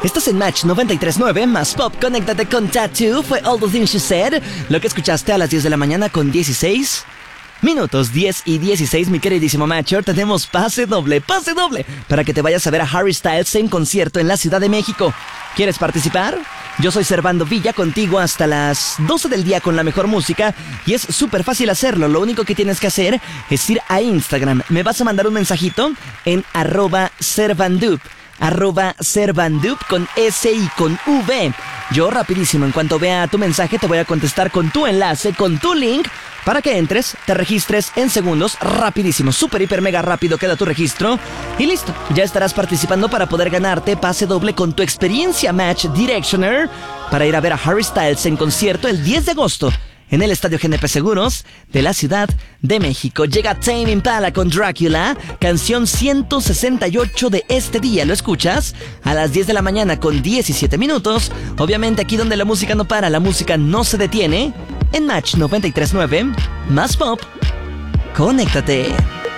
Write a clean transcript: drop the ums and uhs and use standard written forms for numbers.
Estás en Match 93.9, más pop, conéctate con Tattoo, fue All the Things You Said, lo que escuchaste a las 10 de la mañana con 16 minutos, 10 y 16, mi queridísimo Matcher, tenemos pase doble, para que te vayas a ver a Harry Styles en concierto en la Ciudad de México. ¿Quieres participar? Yo soy Servando Villa, contigo hasta las 12 del día con la mejor música, y es súper fácil hacerlo. Lo único que tienes que hacer es ir a Instagram. Me vas a mandar un mensajito en @Servandup, @Servandup con S y con V. Yo rapidísimo, en cuanto vea tu mensaje, te voy a contestar con tu enlace, con tu link, para que entres, te registres en segundos, rapidísimo, súper, hiper, mega rápido queda tu registro. Y listo, ya estarás participando para poder ganarte pase doble con tu experiencia Match Directioner para ir a ver a Harry Styles en concierto el 10 de agosto en el Estadio GNP Seguros de la Ciudad de México. Llega Tame Impala con Drácula, canción 168 de este día. ¿Lo escuchas? A las 10 de la mañana con 17 minutos. Obviamente aquí donde la música no para, la música no se detiene. En Match 93.9, más pop, conéctate.